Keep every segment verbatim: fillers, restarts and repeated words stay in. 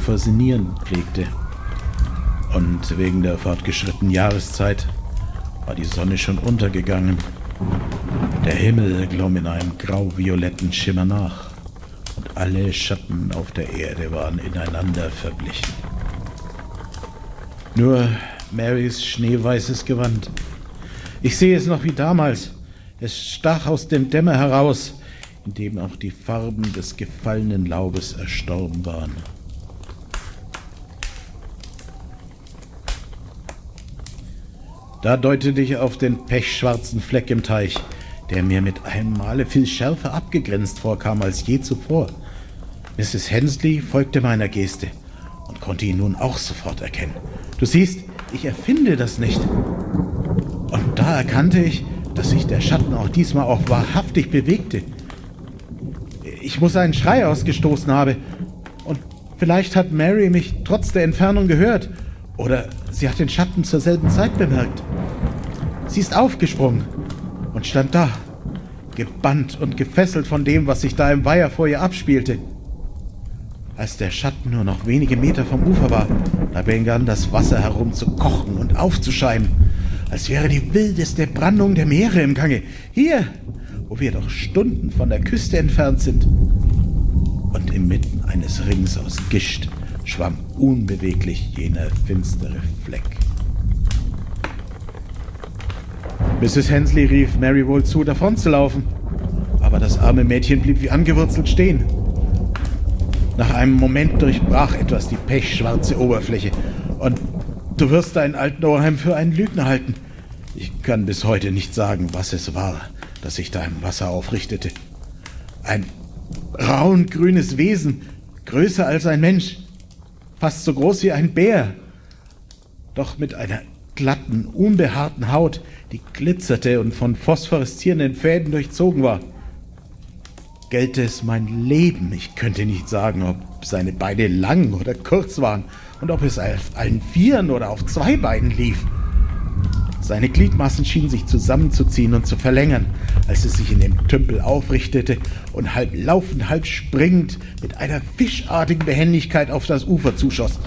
faszinieren pflegte. Und wegen der fortgeschrittenen Jahreszeit war die Sonne schon untergegangen. Der Himmel glomm in einem grau-violetten Schimmer nach und alle Schatten auf der Erde waren ineinander verblichen. Nur Marys schneeweißes Gewand. Ich sehe es noch wie damals. Es stach aus dem Dämmer heraus, in dem auch die Farben des gefallenen Laubes erstorben waren. Da deutete ich auf den pechschwarzen Fleck im Teich, der mir mit einem Male viel schärfer abgegrenzt vorkam als je zuvor. Misses Hensley folgte meiner Geste und konnte ihn nun auch sofort erkennen. Du siehst, ich erfinde das nicht. Und da erkannte ich, dass sich der Schatten auch diesmal auch wahrhaftig bewegte. Ich muss einen Schrei ausgestoßen haben. Und vielleicht hat Mary mich trotz der Entfernung gehört. Oder sie hat den Schatten zur selben Zeit bemerkt. Sie ist aufgesprungen und stand da, gebannt und gefesselt von dem, was sich da im Weiher vor ihr abspielte. Als der Schatten nur noch wenige Meter vom Ufer war, da begann das Wasser herum zu kochen und aufzuschäumen, als wäre die wildeste Brandung der Meere im Gange. Hier, wo wir doch Stunden von der Küste entfernt sind. Und inmitten eines Rings aus Gischt schwamm unbeweglich jener finstere Fleck. Misses Hensley rief Mary wohl zu, davon zu laufen, aber das arme Mädchen blieb wie angewurzelt stehen. Nach einem Moment durchbrach etwas die pechschwarze Oberfläche und du wirst deinen alten Oheim für einen Lügner halten. Ich kann bis heute nicht sagen, was es war, das sich da im Wasser aufrichtete. Ein braun-grünes Wesen, größer als ein Mensch, fast so groß wie ein Bär, doch mit einer glatten, unbehaarten Haut, die glitzerte und von phosphoreszierenden Fäden durchzogen war. Gelte es mein Leben, ich könnte nicht sagen, ob seine Beine lang oder kurz waren und ob es auf allen Vieren oder auf zwei Beinen lief. Seine Gliedmaßen schienen sich zusammenzuziehen und zu verlängern, als es sich in dem Tümpel aufrichtete und halb laufend, halb springend mit einer fischartigen Behendigkeit auf das Ufer zuschoss.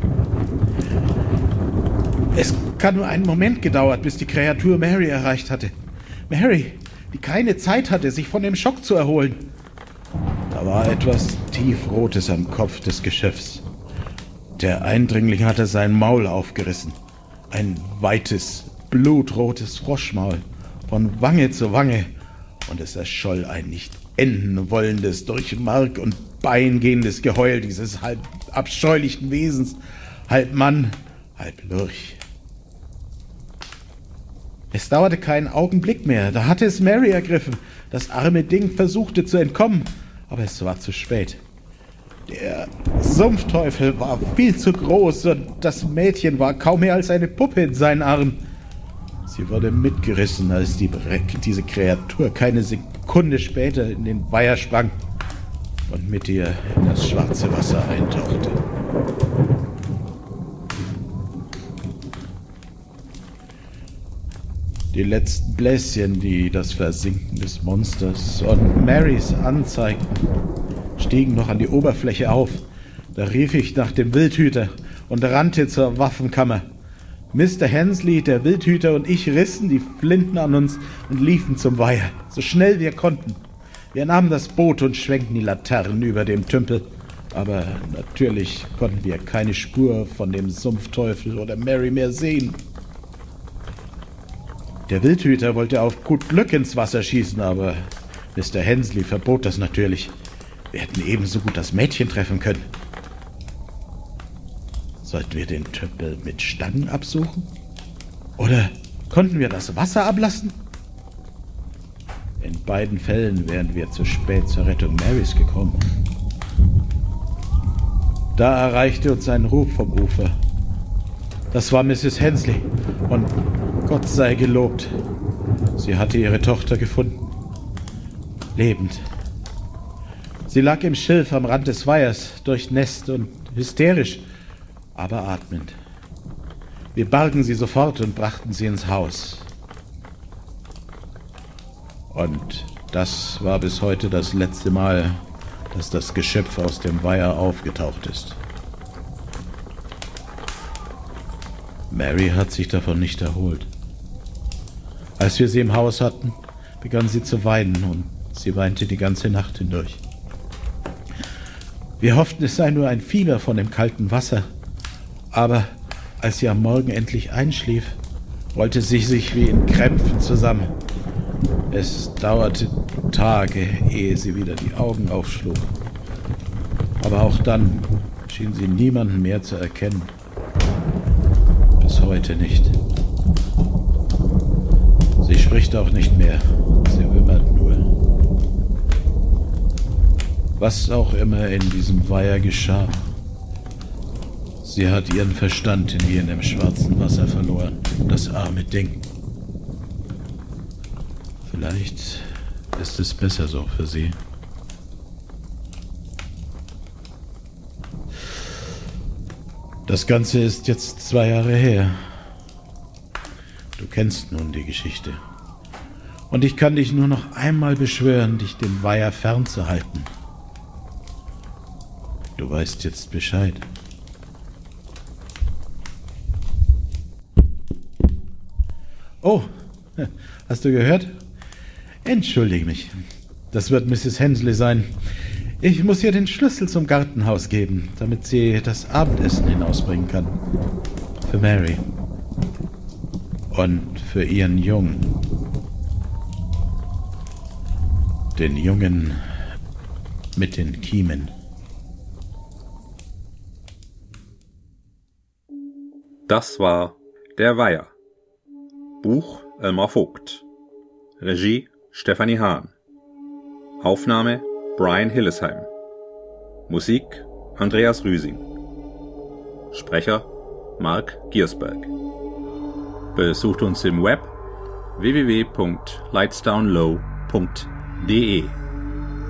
Es kann nur einen Moment gedauert, bis die Kreatur Mary erreicht hatte. Mary, die keine Zeit hatte, sich von dem Schock zu erholen. Da war etwas Tiefrotes am Kopf des Geschöpfs. Der Eindringling hatte sein Maul aufgerissen. Ein weites, blutrotes Froschmaul, von Wange zu Wange, und es erscholl ein nicht enden wollendes, durch Mark und Bein gehendes Geheul dieses halb abscheulichen Wesens, halb Mann, halb Lurch. Es dauerte keinen Augenblick mehr, da hatte es Mary ergriffen. Das arme Ding versuchte zu entkommen, aber es war zu spät. Der Sumpfteufel war viel zu groß und das Mädchen war kaum mehr als eine Puppe in seinen Armen. Sie wurde mitgerissen, als die, diese Kreatur keine Sekunde später in den Weiher sprang und mit ihr in das schwarze Wasser eintauchte. Die letzten Bläschen, die das Versinken des Monsters und Marys anzeigten, stiegen noch an die Oberfläche auf. Da rief ich nach dem Wildhüter und rannte zur Waffenkammer. Mister Hensley, der Wildhüter und ich rissen die Flinten an uns und liefen zum Weiher, so schnell wir konnten. Wir nahmen das Boot und schwenkten die Laternen über dem Tümpel. Aber natürlich konnten wir keine Spur von dem Sumpfteufel oder Mary mehr sehen. Der Wildhüter wollte auf gut Glück ins Wasser schießen, aber Mister Hensley verbot das natürlich. Wir hätten ebenso gut das Mädchen treffen können. Sollten wir den Tümpel mit Stangen absuchen? Oder konnten wir das Wasser ablassen? In beiden Fällen wären wir zu spät zur Rettung Marys gekommen. Da erreichte uns ein Ruf vom Ufer. Das war Misses Hensley und Gott sei gelobt, sie hatte ihre Tochter gefunden. Lebend. Sie lag im Schilf am Rand des Weihers, durchnässt und hysterisch, aber atmend. Wir bargen sie sofort und brachten sie ins Haus. Und das war bis heute das letzte Mal, dass das Geschöpf aus dem Weiher aufgetaucht ist. Mary hat sich davon nicht erholt. Als wir sie im Haus hatten, begann sie zu weinen und sie weinte die ganze Nacht hindurch. Wir hofften, es sei nur ein Fieber von dem kalten Wasser, aber als sie am Morgen endlich einschlief, rollte sie sich wie in Krämpfen zusammen. Es dauerte Tage, ehe sie wieder die Augen aufschlug. Aber auch dann schien sie niemanden mehr zu erkennen. Bis heute nicht. Sie spricht auch nicht mehr. Sie wimmert nur. Was auch immer in diesem Weiher geschah, sie hat ihren Verstand in jenem schwarzen Wasser verloren. Das arme Ding. Vielleicht ist es besser so für sie. Das Ganze ist jetzt zwei Jahre her. Du kennst nun die Geschichte. Und ich kann dich nur noch einmal beschwören, dich dem Weiher fernzuhalten. Du weißt jetzt Bescheid. Oh, hast du gehört? Entschuldige mich. Das wird Misses Hensley sein. Ich muss ihr den Schlüssel zum Gartenhaus geben, damit sie das Abendessen hinausbringen kann. Für Mary. Und für ihren Jungen. Den Jungen mit den Kiemen. Das war Der Weiher. Buch Elmar Vogt. Regie Stefanie Hahn. Aufnahme Brian Hillesheim. Musik Andreas Rüsing. Sprecher Mark Giersberg. Besucht uns im Web w w w punkt lightsdownlow punkt d e.